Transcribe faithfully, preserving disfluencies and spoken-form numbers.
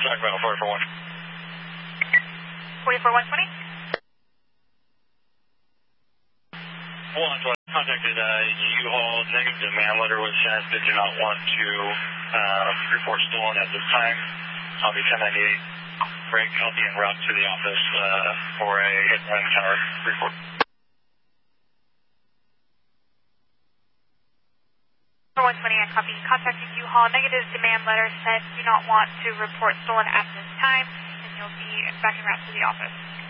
Sacramento, forty-four one. forty-four one twenty? one twenty, contacted uh, U-Haul, negative demand letter was sent. They do not want to uh, report stolen at this time. I'll be ten ninety-eight. Break, I'll be en route to the office uh, for a hit and run tower report. one twenty, I copy. Contacting U-Haul, negative demand letter sent. Do not want to report stolen at this time, and you'll be back en route to the office.